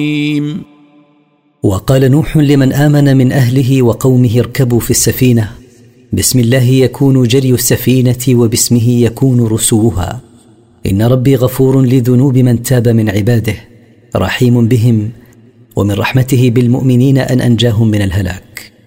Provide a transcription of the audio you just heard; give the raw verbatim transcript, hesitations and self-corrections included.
وقال نوح لمن آمن من أهله وقومه اركبوا في السفينة، بسم الله يكون جري السفينة وباسمه يكون رسوها، إن ربي غفور لذنوب من تاب من عباده رحيم بهم، ومن رحمته بالمؤمنين أن أنجاهم من الهلاك.